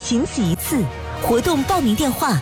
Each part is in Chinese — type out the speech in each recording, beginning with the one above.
仅此一次。活动报名电话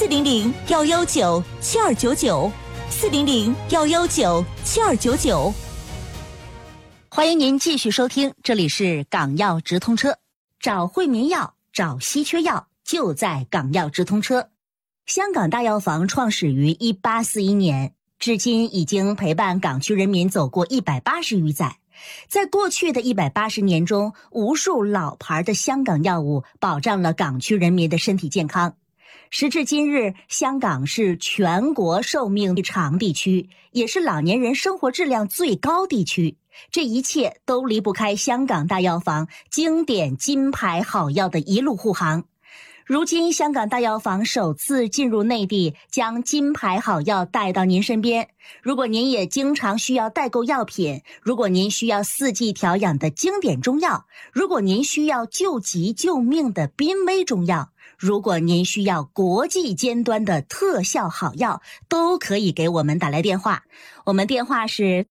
：400-119-7299，400-119-7299。欢迎您继续收听，这里是港药直通车，找惠民药，找稀缺药，就在港药直通车。香港大药房创始于1841年，至今已经陪伴港区人民走过180余载。在过去的180年中，无数老牌的香港药物保障了港区人民的身体健康。时至今日，香港是全国寿命最长地区，也是老年人生活质量最高地区。这一切都离不开香港大药房经典金牌好药的一路护航。如今香港大药房首次进入内地，将金牌好药带到您身边。如果您也经常需要代购药品，如果您需要4季调养的经典中药，如果您需要救急救命的濒危中药，如果您需要国际尖端的特效好药，都可以给我们打来电话。我们电话是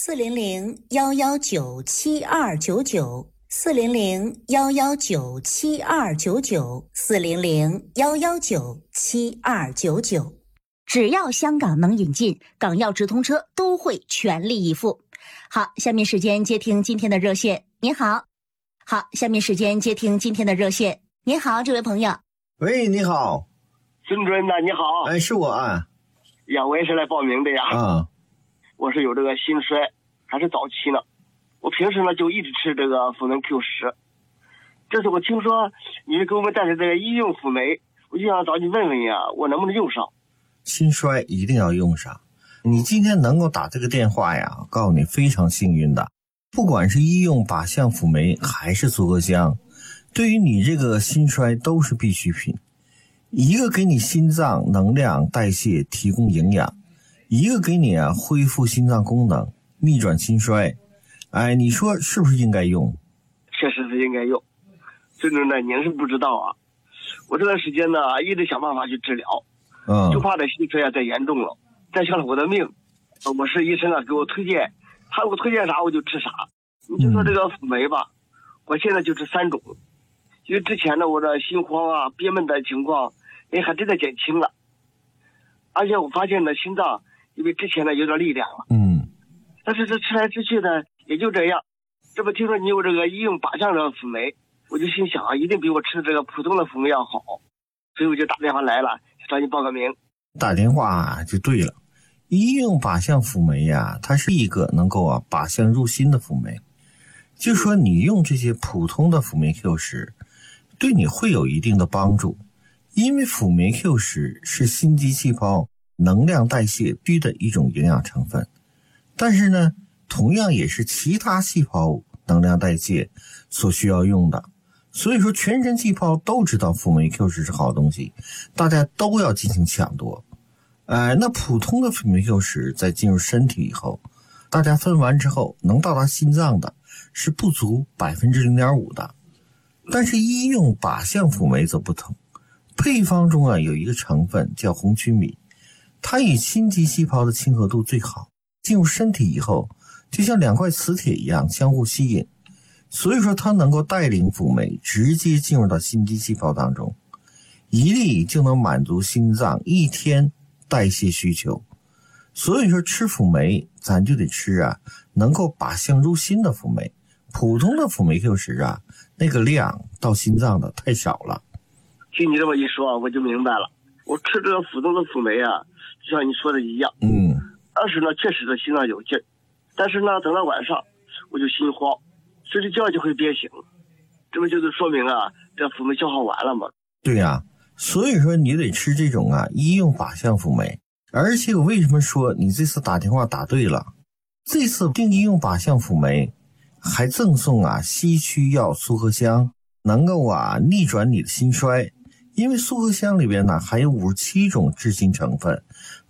400-119-7299，400-119-7299，400-119-7299。只要香港能引进，港药直通车都会全力以赴。好，下面时间接听今天的热线。您好。好，下面时间接听今天的热线。您好，这位朋友。 喂，你好。 孙主任呐，你好。 哎，是我啊。 呀，我也是来报名的呀。 啊。 我是有这个心衰，还是早期呢。我平时呢就一直吃这个辅酶 Q10。这次我听说你是给我们带来这个医用辅酶，我就想找你问问呀，我能不能用上？ 心衰一定要用上。你今天能够打这个电话呀，告诉你非常幸运的。不管是医用靶向辅酶还是苏合香，对于你这个心衰都是必需品。一个给你心脏能量代谢提供营养，一个给你恢复心脏功能，逆转心衰。哎，你说是不是应该用？ 确实是应该用。孙主任，您是不知道啊，我这段时间呢一直想办法去治疗，就怕这心衰再严重了，再伤了我的命。我是医生给我推荐，他给我推荐啥我就吃啥。你就说这个辅酶吧，我现在就吃3种，因为之前呢我的心慌憋闷的情况还真的减轻了，而且我发现呢心脏因为之前呢有点力量了，但是这吃来吃去的也就这样。这不听说你有这个医用靶向的辅酶，我就心想一定比我吃的这个普通的辅酶要好，所以我就打电话来了，找你报个名。 打电话就对了，医用靶向辅酶呀，它是一个能够靶向入心的辅酶。就说你用这些普通的辅酶 Q10 对你会有一定的帮助，因为辅酶 Q10 是心肌细胞能量代谢必须的一种营养成分，但是呢同样也是其他细胞能量代谢所需要用的。所以说全身细胞都知道辅酶 Q10 是好东西，大家都要进行抢夺。那普通的辅酶 Q10 在进入身体以后，大家分完之后能到达心脏的是不足 0.5% 的。但是医用靶向辅酶则不同，配方中有一个成分叫红曲米，它与心肌细胞的亲和度最好，进入身体以后就像2块磁铁一样相互吸引，所以说它能够带领辅酶直接进入到心肌细胞当中，一粒就能满足心脏一天代谢需求。所以说吃辅酶咱就得吃能够靶向入心的辅酶，普通的辅酶 Q10 那个量到心脏的太少了。 听你这么一说我就明白了，我吃这个普通的辅酶就像你说的一样，当时呢确实是心脏有劲，但是呢等到晚上我就心慌，睡着觉就会憋醒，这不就是说明这辅酶消耗完了吗？ 对呀，所以说你得吃这种医用靶向辅酶。而且我为什么说你这次打电话打对了，这次定医用靶向辅酶还赠送西区药苏合香，能够逆转你的心衰。因为苏合香里边呢含有57种致心成分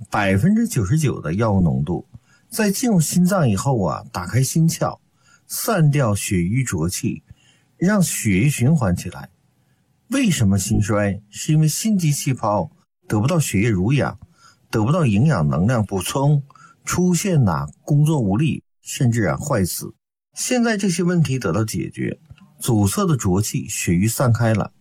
，99%的药物浓度，在进入心脏以后打开心窍，散掉血瘀浊气，让血液循环起来。为什么心衰？是因为心肌细胞得不到血液濡养，得不到营养能量补充，出现工作无力，甚至坏死。现在这些问题得到解决，阻塞的浊气血瘀散开了，